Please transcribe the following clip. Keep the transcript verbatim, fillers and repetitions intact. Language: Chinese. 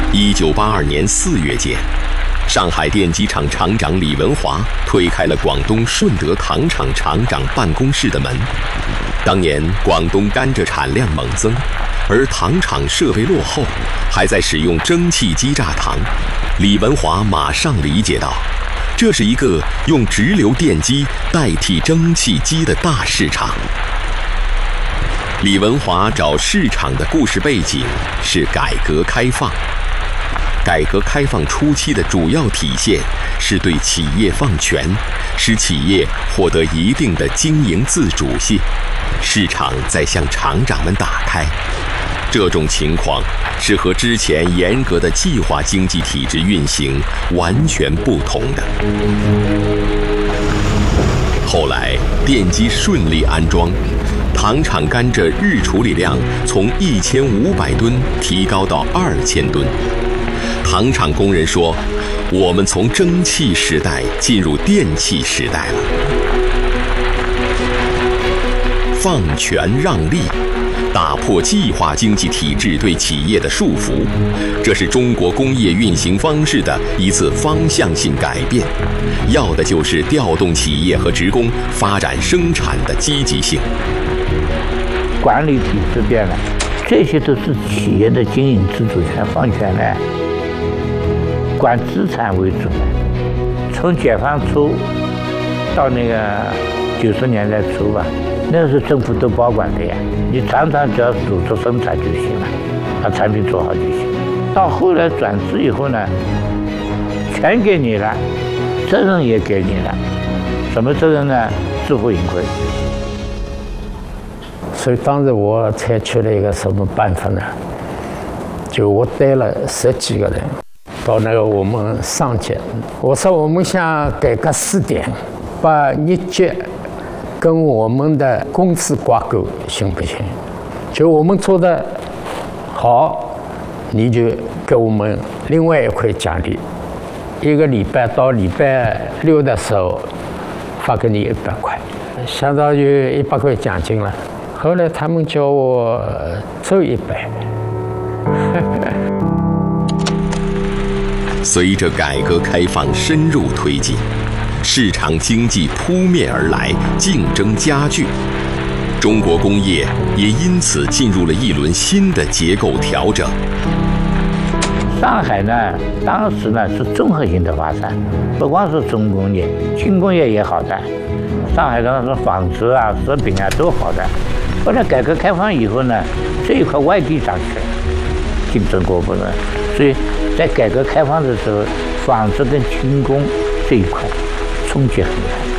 一九八二年四月间，上海电机厂厂长李文华推开了广东顺德糖厂厂长办公室的门。当年广东甘蔗产量猛增，而糖厂设备落后，还在使用蒸汽机榨糖。李文华马上理解到，这是一个用直流电机代替蒸汽机的大市场。李文华找市场的故事背景是改革开放。改革开放初期的主要体现是对企业放权，使企业获得一定的经营自主性，市场在向厂长们打开。这种情况是和之前严格的计划经济体制运行完全不同的。后来电机顺利安装，糖厂甘蔗日处理量从一千五百吨提高到二千吨。糖厂工人说：“我们从蒸汽时代进入电气时代了。”放权让利，打破计划经济体制对企业的束缚，这是中国工业运行方式的一次方向性改变，要的就是调动企业和职工发展生产的积极性。 管理体制变了，这些都是企业的经营自主权放权了。管资产为主，从解放初到那个九十年代初吧，那时候政府都包管的呀，你常常只要组织生产就行了，把产品做好就行。到后来转制以后呢，全给你了，责任也给你了，什么责任呢？自负盈亏。 所以当时我采取了一个什么办法呢？就我带了十几个人。到那个我们上级，我说我们想改革试点，把业绩跟我们的工资挂钩，行不行？就我们做的好，你就给我们另外一块奖励，一个礼拜到礼拜六的时候发给你一百块，相当于一百块奖金了。后来他们叫我凑一百。 随着改革开放深入推进，市场经济扑面而来，竞争加剧，中国工业也因此进入了一轮新的结构调整。 上海呢，当时呢是综合性的发展，不光是重工业，轻工业也好的。上海当时纺织啊、食品啊都好的。后来改革开放以后呢，这一块外地上去了，竞争过不了，所以在改革开放的时候，纺织跟轻工这一块冲击很大。